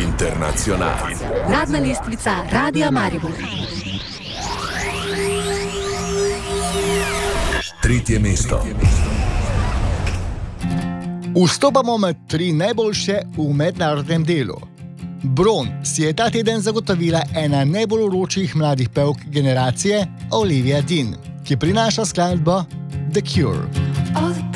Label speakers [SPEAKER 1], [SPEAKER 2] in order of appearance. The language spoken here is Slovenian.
[SPEAKER 1] Internacional.
[SPEAKER 2] Uradna lestvica Radia Maribor.
[SPEAKER 1] 3. mesto.
[SPEAKER 3] Vstopamo med 3 najboljše v mednarodnem delu. Bron si je ta teden zagotovila ena najbolj vročih mladih pevk generacije, Olivia Dean, ki prinaša skladbo The Cure.